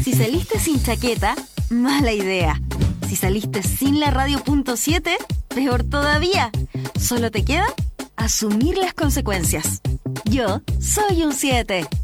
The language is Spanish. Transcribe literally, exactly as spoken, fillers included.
Si saliste sin chaqueta, mala idea. Si saliste sin la radio punto siete, peor todavía. Solo te queda asumir las consecuencias. Yo soy un siete.